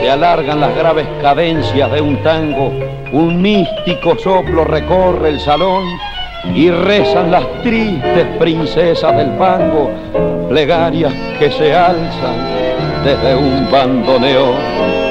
se alargan las graves cadencias de un tango, un místico soplo recorre el salón y rezan las tristes princesas del fango, plegarias que se alzan desde un bandoneón.